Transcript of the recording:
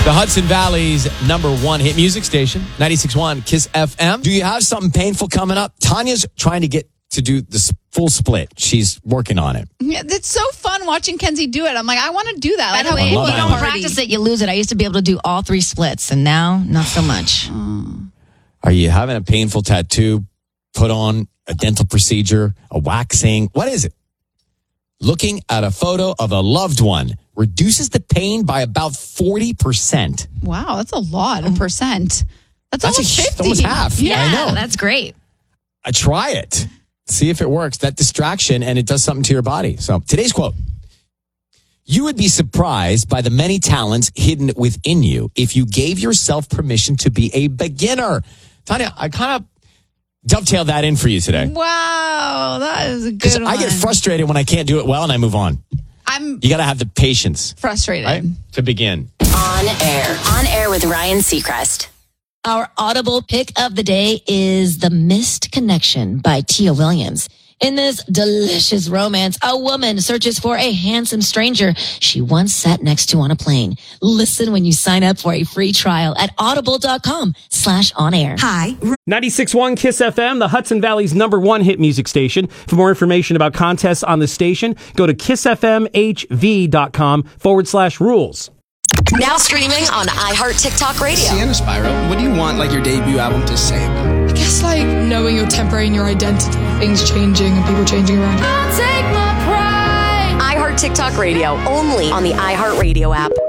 The Hudson Valley's #1 hit music station, 96.1 Kiss FM. Do you have something painful coming up? Tanya's trying to get to do the full split. She's working on it. Yeah, it's so fun watching Kenzie do it. I'm like, I want to do that. By the way, if you don't practice it, you lose it. I used to be able to do all 3 splits, and now not so much. Are you having a painful tattoo, put on a dental procedure, a waxing? What is it? Looking at a photo of a loved one reduces the pain by about 40%. Wow, that's a lot of percent. That's almost 50. Almost half. Yeah, I know. That's great. Try it. See if it works. That distraction, and it does something to your body. So today's quote. You would be surprised by the many talents hidden within you if you gave yourself permission to be a beginner. Tanya, I kind of dovetailed that in for you today. Wow, that is a good one. I get frustrated when I can't do it well and I move on. You got to have the patience. Frustrated. Right? To begin. On air with Ryan Seacrest. Our Audible pick of the day is The Missed Connection by Tia Williams. In this delicious romance, a woman searches for a handsome stranger she once sat next to on a plane. Listen when you sign up for a free trial at audible.com/onair. Hi. 96.1 Kiss FM, the Hudson Valley's #1 hit music station. For more information about contests on the station, go to kissfmhv.com/rules. Now streaming on iHeart TikTok Radio. Sienna Spyro, what do you want your debut album to say? I guess knowing your temporary and your identity, things changing and people changing around you. I'll take my pride. iHeart TikTok Radio, only on the iHeart Radio app.